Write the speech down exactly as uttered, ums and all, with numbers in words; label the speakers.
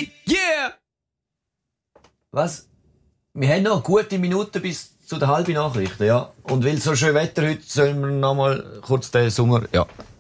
Speaker 1: Baby, yeah!
Speaker 2: Was? Wir haben noch gute Minuten bis zu den halben Nachrichten, ja. Und weil es so schön Wetter heute, sollen wir noch mal kurz den Sommer, ja.